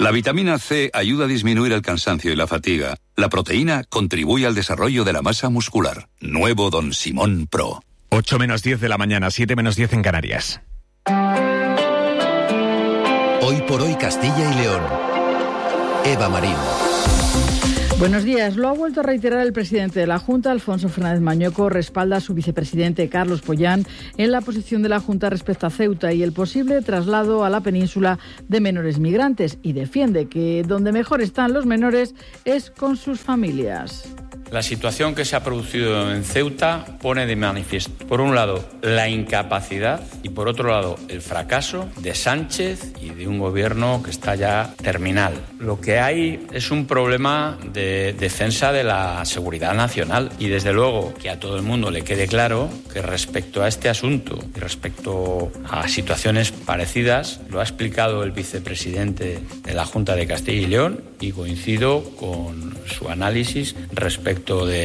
La vitamina C ayuda a disminuir el cansancio y la fatiga. La proteína contribuye al desarrollo de la masa muscular. Nuevo Don Simón Pro. 8 menos 10 de la mañana, 7 menos 10 en Canarias. Hoy por hoy Castilla y León. Eva Marín. Buenos días. Lo ha vuelto a reiterar el presidente de la Junta, Alfonso Fernández Mañueco, respalda a su vicepresidente, Carlos Pollán, en la posición de la Junta respecto a Ceuta y el posible traslado a la península de menores migrantes y defiende que donde mejor están los menores es con sus familias. La situación que se ha producido en Ceuta pone de manifiesto, por un lado, la incapacidad y, por otro lado, el fracaso de Sánchez y de un gobierno que está ya terminal. Lo que hay es un problema de defensa de la seguridad nacional y, desde luego, que a todo el mundo le quede claro que respecto a este asunto y respecto a situaciones parecidas, lo ha explicado el vicepresidente de la Junta de Castilla y León y coincido con su análisis respecto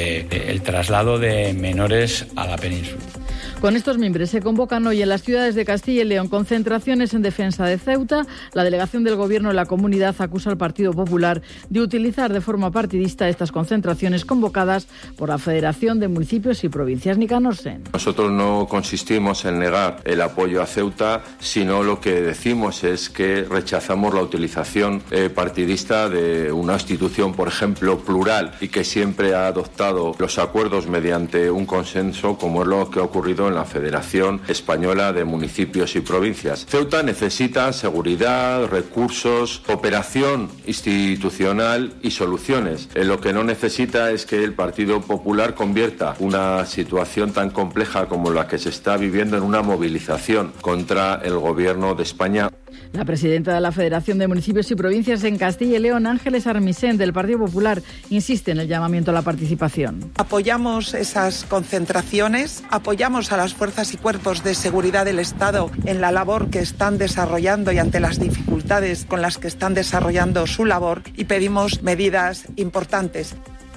del traslado de menores a la península. Con estos mimbres se convocan hoy en las ciudades de Castilla y León concentraciones en defensa de Ceuta. La delegación del Gobierno de la comunidad acusa al Partido Popular de utilizar de forma partidista estas concentraciones convocadas por la Federación de Municipios y Provincias. Nicanor Sen. Nosotros no consistimos en negar el apoyo a Ceuta, sino lo que decimos es que rechazamos la utilización partidista de una institución, por ejemplo, plural y que siempre ha adoptado los acuerdos mediante un consenso, como es lo que ha ocurrido en la Federación Española de Municipios y Provincias. Ceuta necesita seguridad, recursos, cooperación institucional y soluciones. Lo que no necesita es que el Partido Popular convierta una situación tan compleja como la que se está viviendo en una movilización contra el Gobierno de España. La presidenta de la Federación de Municipios y Provincias en Castilla y León, Ángeles Armisen, del Partido Popular, insiste en el llamamiento a la participación. Apoyamos esas concentraciones, apoyamos a las fuerzas y cuerpos de seguridad del Estado en la labor que están desarrollando y ante las dificultades con las que están desarrollando su labor y pedimos medidas importantes.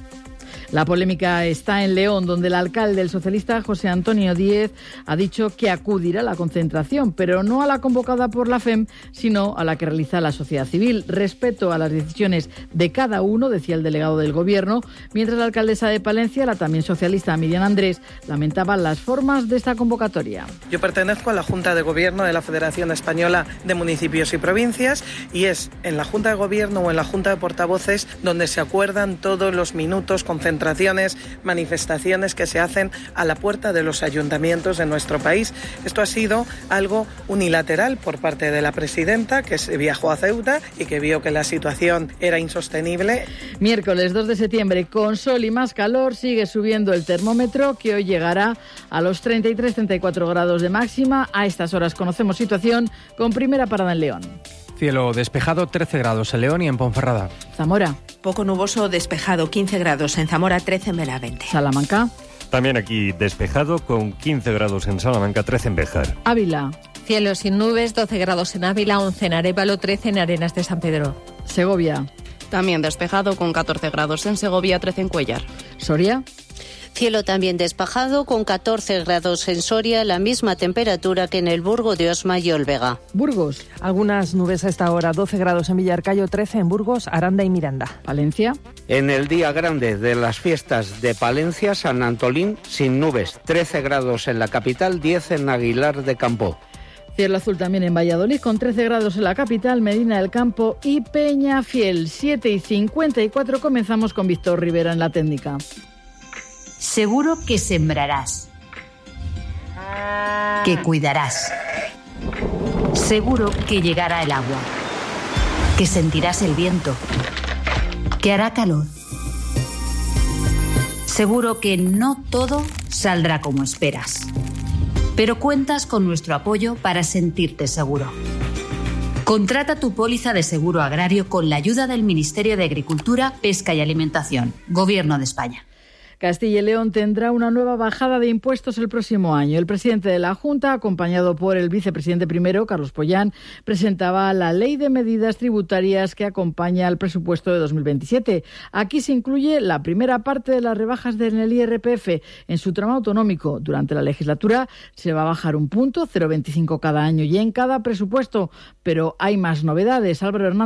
La polémica está en León, donde el alcalde, el socialista José Antonio Díez, ha dicho que acudirá a la concentración, pero no a la convocada por la FEM, sino a la que realiza la sociedad civil. Respeto a las decisiones de cada uno, decía el delegado del Gobierno, mientras la alcaldesa de Palencia, la también socialista Miriam Andrés, lamentaba las formas de esta convocatoria. Yo pertenezco a la Junta de Gobierno de la Federación Española de Municipios y Provincias y es en la Junta de Gobierno o en la Junta de Portavoces donde se acuerdan todos los minutos, concentraciones, manifestaciones que se hacen a la puerta de los ayuntamientos de nuestro país. Esto ha sido algo unilateral por parte de la presidenta, que se viajó a Ceuta y que vio que la situación era insostenible. Miércoles 2 de septiembre, con sol y más calor, sigue subiendo el termómetro, que hoy llegará a los 33-34 grados de máxima. A estas horas conocemos situación con primera parada en León. Cielo despejado, 13 grados en León y en Ponferrada. Zamora. Poco nuboso, despejado, 15 grados en Zamora, 13 en Benavente. Salamanca. También aquí despejado, con 15 grados en Salamanca, 13 en Béjar. Ávila. Cielo sin nubes, 12 grados en Ávila, 11 en Arévalo, 13 en Arenas de San Pedro. Segovia. También despejado, con 14 grados en Segovia, 13 en Cuéllar. Soria. Cielo también despejado, con 14 grados en Soria, la misma temperatura que en el Burgo de Osma y Olvega. Burgos. Algunas nubes a esta hora, 12 grados en Villarcayo, 13 en Burgos, Aranda y Miranda. Valencia. En el día grande de las fiestas de Palencia, San Antolín, sin nubes, 13 grados en la capital, 10 en Aguilar de Campo. Cielo azul también en Valladolid, con 13 grados en la capital, Medina del Campo y Peñafiel. 7:54, comenzamos con Víctor Rivera en la técnica. Seguro que sembrarás, que cuidarás. Seguro que llegará el agua, que sentirás el viento, que hará calor. Seguro que no todo saldrá como esperas, pero cuentas con nuestro apoyo para sentirte seguro. Contrata tu póliza de seguro agrario con la ayuda del Ministerio de Agricultura, Pesca y Alimentación, Gobierno de España. Castilla y León tendrá una nueva bajada de impuestos el próximo año. El presidente de la Junta, acompañado por el vicepresidente primero, Carlos Pollán, presentaba la ley de medidas tributarias que acompaña al presupuesto de 2027. Aquí se incluye la primera parte de las rebajas en el IRPF en su tramo autonómico. Durante la legislatura se va a bajar un punto, 0,25 cada año y en cada presupuesto. Pero hay más novedades. Álvaro Hernández.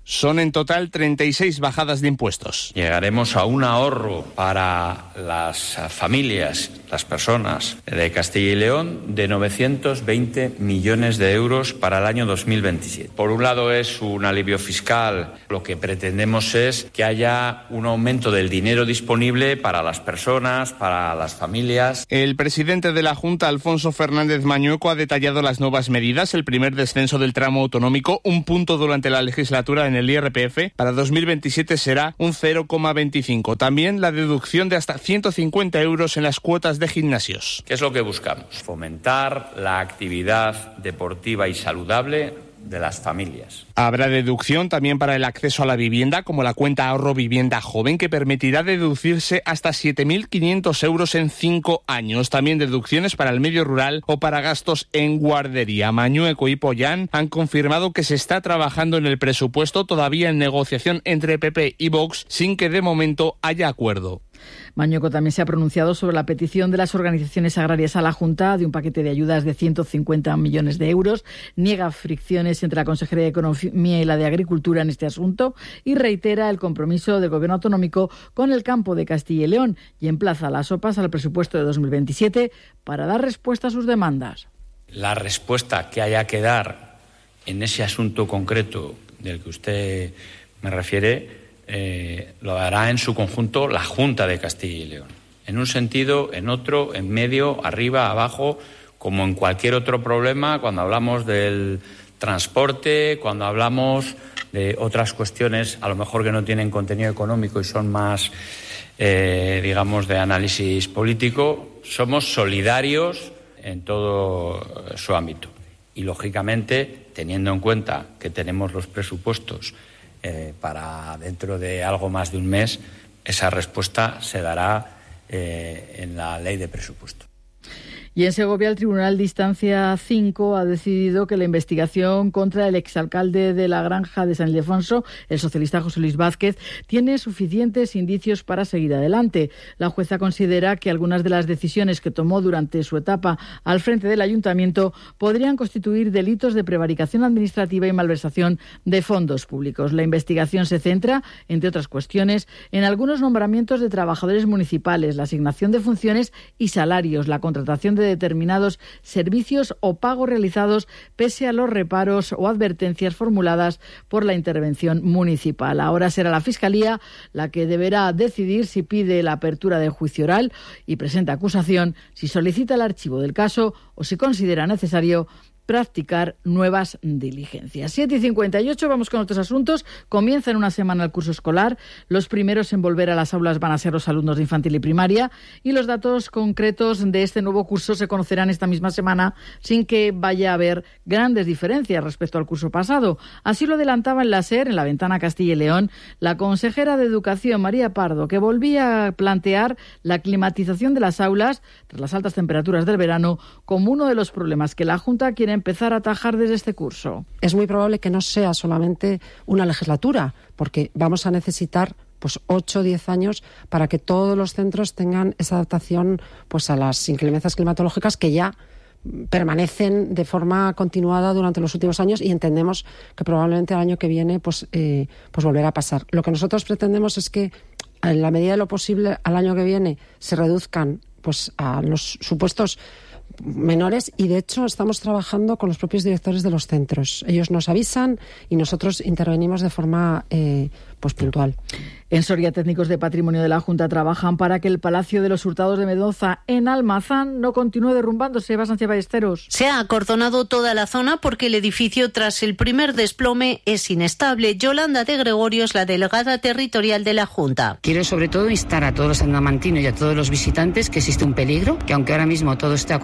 Son en total 36 bajadas de impuestos. Llegaremos a un ahorro para las familias, las personas de Castilla y León, de 920 millones de euros para el año 2027. Por un lado es un alivio fiscal. Lo que pretendemos es que haya un aumento del dinero disponible para las personas, para las familias. El presidente de la Junta, Alfonso Fernández Mañueco, ha detallado las nuevas medidas. El primer descenso del tramo autonómico, 1 punto durante la legislatura en el IRPF. Para 2027 será un 0,25. También la deducción de hasta 150 euros en las cuotas de gimnasios. ¿Qué es lo que buscamos? Fomentar la actividad deportiva y saludable de las familias. Habrá deducción también para el acceso a la vivienda, como la cuenta ahorro vivienda joven, que permitirá deducirse hasta 7.500 euros en 5 años. También deducciones para el medio rural o para gastos en guardería. Mañueco y Pollán han confirmado que se está trabajando en el presupuesto, todavía en negociación entre PP y Vox, sin que de momento haya acuerdo. Mañueco también se ha pronunciado sobre la petición de las organizaciones agrarias a la Junta de un paquete de ayudas de 150 millones de euros. Niega fricciones entre la Consejería de Economía y la de Agricultura en este asunto y reitera el compromiso del Gobierno autonómico con el campo de Castilla y León y emplaza las OPAs al presupuesto de 2027 para dar respuesta a sus demandas. La respuesta que haya que dar en ese asunto concreto del que usted me refiere lo hará en su conjunto la Junta de Castilla y León. En un sentido, en otro, en medio, arriba, abajo, como en cualquier otro problema, cuando hablamos del transporte, cuando hablamos de otras cuestiones, a lo mejor que no tienen contenido económico y son más, digamos, de análisis político, somos solidarios en todo su ámbito. Y, lógicamente, teniendo en cuenta que tenemos los presupuestos para dentro de algo más de un mes, esa respuesta se dará en la ley de presupuesto. Y en Segovia, el Tribunal de Instancia 5 ha decidido que la investigación contra el exalcalde de la Granja de San Ildefonso, el socialista José Luis Vázquez, tiene suficientes indicios para seguir adelante. La jueza considera que algunas de las decisiones que tomó durante su etapa al frente del ayuntamiento podrían constituir delitos de prevaricación administrativa y malversación de fondos públicos. La investigación se centra, entre otras cuestiones, en algunos nombramientos de trabajadores municipales, la asignación de funciones y salarios, la contratación de determinados servicios o pagos realizados pese a los reparos o advertencias formuladas por la intervención municipal. Ahora será la Fiscalía la que deberá decidir si pide la apertura del juicio oral y presenta acusación, si solicita el archivo del caso o si considera necesario practicar nuevas diligencias. 7:58, vamos con otros asuntos. Comienza en una semana el curso escolar. Los primeros en volver a las aulas van a ser los alumnos de infantil y primaria y los datos concretos de este nuevo curso se conocerán esta misma semana sin que vaya a haber grandes diferencias respecto al curso pasado. Así lo adelantaba en la SER, en la ventana Castilla y León, la consejera de Educación, María Pardo, que volvía a plantear la climatización de las aulas tras las altas temperaturas del verano como uno de los problemas que la Junta quiere empezar a atajar desde este curso. Es muy probable que no sea solamente una legislatura, porque vamos a necesitar 8 o 10 años para que todos los centros tengan esa adaptación a las inclemencias climatológicas que ya permanecen de forma continuada durante los últimos años y entendemos que probablemente el año que viene volverá a pasar. Lo que nosotros pretendemos es que en la medida de lo posible al año que viene se reduzcan a los supuestos menores y de hecho estamos trabajando con los propios directores de los centros. Ellos nos avisan y nosotros intervenimos de forma puntual. En Soria, técnicos de patrimonio de la Junta trabajan para que el Palacio de los Hurtados de Mendoza en Almazán no continúe derrumbándose. Eva Sánchez Ballesteros. Se ha acordonado toda la zona porque el edificio tras el primer desplome es inestable. Yolanda de Gregorio es la delegada territorial de la Junta. Quiero sobre todo instar a todos los andamantinos y a todos los visitantes que existe un peligro, que aunque ahora mismo todo esté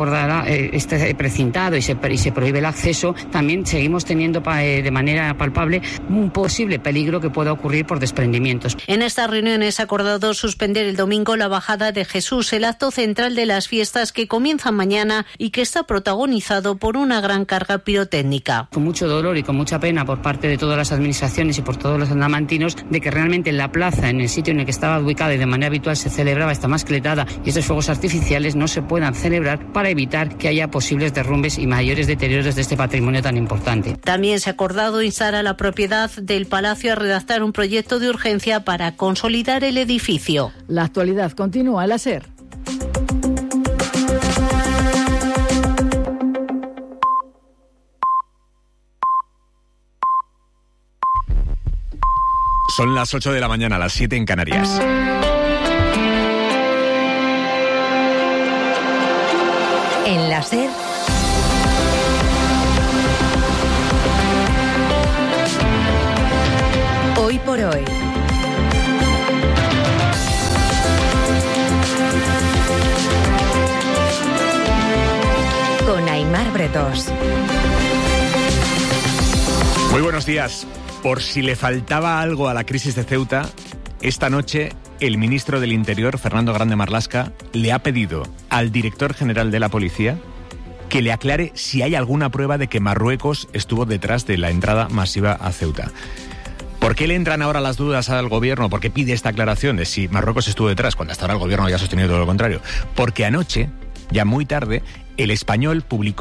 esté precintado y se prohíbe el acceso, también seguimos teniendo de manera palpable un posible peligro que pueda ocurrir por desprendimientos. En En esta reunión es acordado suspender el domingo la bajada de Jesús, el acto central de las fiestas que comienzan mañana y que está protagonizado por una gran carga pirotécnica. Con mucho dolor y con mucha pena por parte de todas las administraciones y por todos los salmantinos de que realmente en la plaza, en el sitio en el que estaba ubicada y de manera habitual se celebraba esta mascletada y estos fuegos artificiales no se puedan celebrar para evitar que haya posibles derrumbes y mayores deterioros de este patrimonio tan importante. También se ha acordado instar a la propiedad del Palacio a redactar un proyecto de urgencia para consolidar el edificio. La actualidad continúa en la SER. Son las 8 de la mañana, las 7 en Canarias. En la SER. Hoy por hoy. Con Aimar Bretos. Muy buenos días. Por si le faltaba algo a la crisis de Ceuta, esta noche el ministro del Interior, Fernando Grande Marlaska, le ha pedido al director general de la policía que le aclare si hay alguna prueba de que Marruecos estuvo detrás de la entrada masiva a Ceuta. ¿Por qué le entran ahora las dudas al gobierno? ¿Por qué pide esta aclaración de si Marruecos estuvo detrás, cuando hasta ahora el gobierno ya ha sostenido todo lo contrario? Porque anoche, ya muy tarde, El Español publicó